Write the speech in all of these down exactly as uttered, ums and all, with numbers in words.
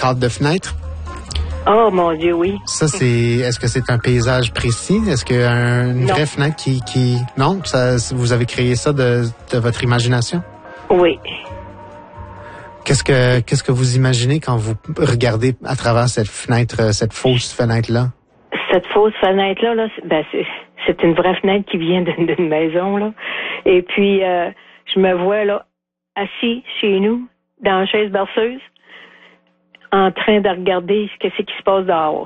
cadres de fenêtres? Oh, mon Dieu, oui. Ça, c'est... Est-ce que c'est un paysage précis? Est-ce qu'il y a un, une non. vraie fenêtre qui... qui... Non? Ça, vous avez créé ça de, de votre imagination? Oui. Qu'est-ce que qu'est-ce que vous imaginez quand vous regardez à travers cette fenêtre, cette fausse fenêtre-là? Cette fausse fenêtre-là, là, c'est, ben, c'est, c'est une vraie fenêtre qui vient d'une, d'une maison, là. Et puis, euh, je me vois, là, assis chez nous, dans une chaise berceuse, en train de regarder ce que c'est qui se passe dehors.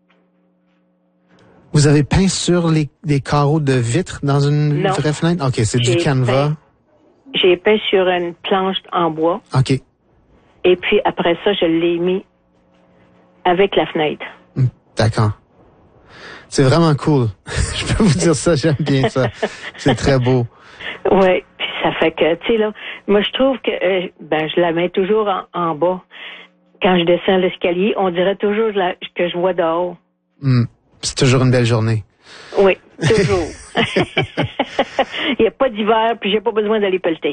Vous avez peint sur les, les carreaux de vitre dans une non. vraie fenêtre? OK, c'est J'ai du canevas. Peint, j'ai peint sur une planche en bois. OK. Et puis, après ça, je l'ai mis avec la fenêtre. D'accord. C'est vraiment cool. Je peux vous dire ça, j'aime bien ça. C'est très beau. Oui, puis ça fait que, tu sais, là, moi, je trouve que, euh, ben, je la mets toujours en, en bas. Quand je descends l'escalier, on dirait toujours la, que je vois dehors. Mm. C'est toujours une belle journée. Oui, toujours. Il n'y a pas d'hiver, puis j'ai pas besoin d'aller pelleter.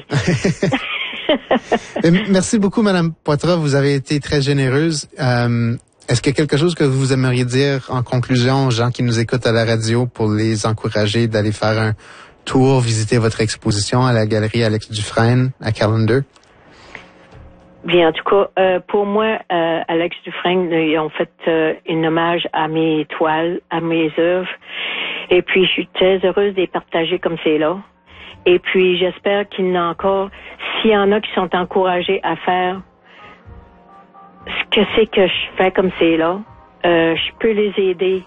Merci beaucoup, Madame Poitras. Vous avez été très généreuse. Euh, est-ce qu'il y a quelque chose que vous aimeriez dire en conclusion aux gens qui nous écoutent à la radio pour les encourager d'aller faire un tour, visiter votre exposition à la galerie Alex Dufresne à Callender? Bien, en tout cas, euh, pour moi, euh, Alex Dufresne, ils ont fait euh, un hommage à mes toiles, à mes œuvres. Et puis, je suis très heureuse de les partager comme c'est là. Et puis, j'espère qu'il y en a encore, s'il y en a qui sont encouragés à faire ce que c'est que je fais comme c'est là, euh, je peux les aider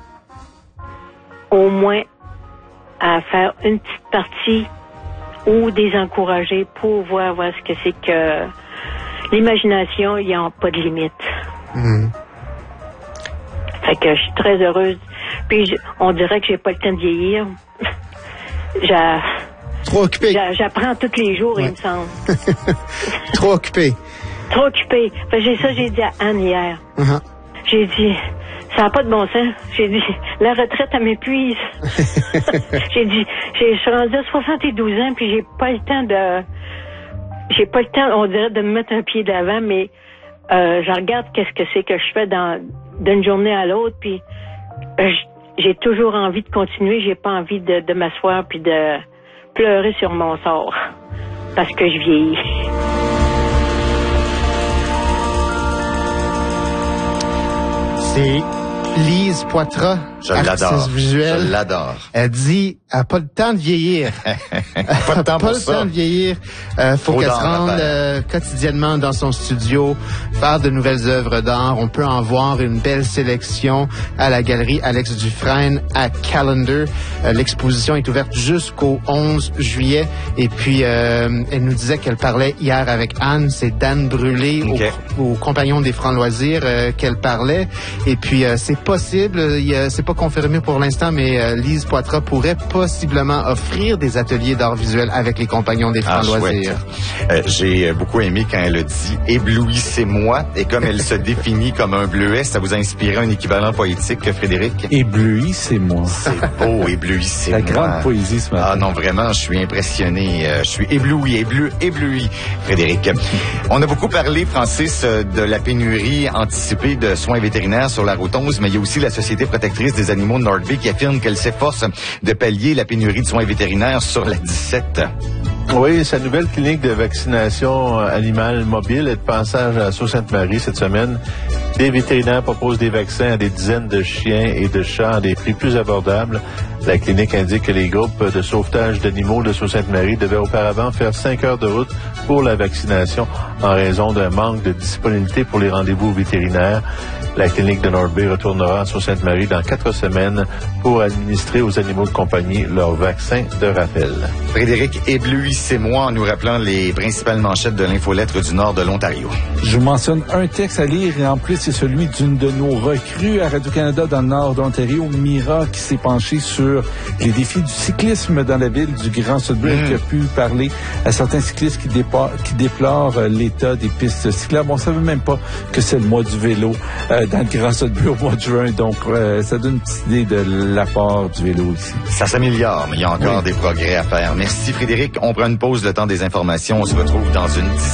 au moins à faire une petite partie ou des encourager pour voir, voir ce que c'est que l'imagination, il n'y a pas de limite. Mmh. Fait que je suis très heureuse. Puis je, on dirait que j'ai pas le temps de vieillir. J'a, Trop occupé. J'a, j'apprends tous les jours, ouais. Il me semble. Trop occupé. Trop occupé. Fait que j'ai ça, j'ai dit à Anne hier. Uh-huh. J'ai dit, ça n'a pas de bon sens. J'ai dit, la retraite, elle m'épuise. j'ai dit, j'ai, je suis rendue à soixante-douze ans, puis j'ai pas le temps de... J'ai pas le temps, on dirait, de me mettre un pied d'avant, mais euh, je regarde qu'est-ce que c'est que je fais dans d'une journée à l'autre, puis euh, j'ai toujours envie de continuer. J'ai pas envie de, de m'asseoir puis de pleurer sur mon sort parce que je vieillis. C'est Lise Poitras, je artiste l'adore. visuelle. Je l'adore. Elle dit, elle n'a pas le temps de vieillir. pas de temps pour pas ça. le temps de vieillir. Euh, faut Trop qu'elle se rende euh, quotidiennement dans son studio, faire de nouvelles œuvres d'art. On peut en voir une belle sélection à la galerie Alex Dufresne à Callender. Euh, l'exposition est ouverte jusqu'au onze juillet. Et puis, euh, elle nous disait qu'elle parlait hier avec Anne. C'est Dan Brûlé, okay. au, au Compagnon des Francs Loisirs, euh, qu'elle parlait. Et puis, euh, c'est possible, il, c'est pas confirmé pour l'instant, mais euh, Lise Poitras pourrait possiblement offrir des ateliers d'art visuel avec les Compagnons des Francs ah, Loisirs. Euh, j'ai beaucoup aimé quand elle a dit « Éblouissez-moi » et comme elle se définit comme un bleuet, ça vous a inspiré un équivalent poétique, Frédéric? Éblouissez-moi. C'est beau, éblouissez-moi. La grande poésie ce matin. Ah non, vraiment, je suis impressionné. Je suis ébloui, ébloui, ébloui, Frédéric. On a beaucoup parlé, Francis, de la pénurie anticipée de soins vétérinaires sur la route onze, mais il y a aussi la Société protectrice des animaux de Nordby qui affirme qu'elle s'efforce de pallier la pénurie de soins vétérinaires sur la dix-sept. Oui, sa nouvelle clinique de vaccination animale mobile est de passage à Sault-Sainte-Marie cette semaine. Des vétérinaires proposent des vaccins à des dizaines de chiens et de chats à des prix plus abordables. La clinique indique que les groupes de sauvetage d'animaux de Sault-Sainte-Marie devaient auparavant faire cinq heures de route pour la vaccination en raison d'un manque de disponibilité pour les rendez-vous vétérinaires. La clinique de Nordby retournera à Sault-Sainte-Marie dans quatre semaines pour administrer aux animaux de compagnie leur vaccin de rappel. Frédéric, éblouissez-moi en nous rappelant les principales manchettes de l'infolettre du nord de l'Ontario. Je vous mentionne un texte à lire et en plus c'est celui d'une de nos recrues à Radio-Canada dans le nord d'Ontario, Mira, qui s'est penchée sur les défis du cyclisme dans la ville du Grand Sudbury, mmh. qui a pu parler à certains cyclistes qui, dépa- qui déplorent euh, l'état des pistes cyclables. On ne savait même pas que c'est le mois du vélo euh, dans le Grand Sudbury au mois de juin, donc euh, ça donne une petite idée de l'apport du vélo ici. Ça s'améliore, mais il y a encore oui. des progrès à faire. Merci Frédéric. On prend une pause, le temps des informations. On se retrouve dans une